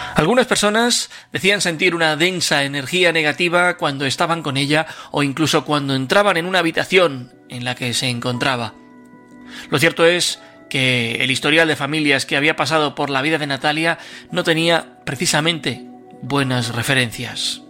Algunas personas decían sentir una densa energía negativa cuando estaban con ella o incluso cuando entraban en una habitación en la que se encontraba. Lo cierto es que el historial de familias que había pasado por la vida de Natalia no tenía precisamente buenas referencias.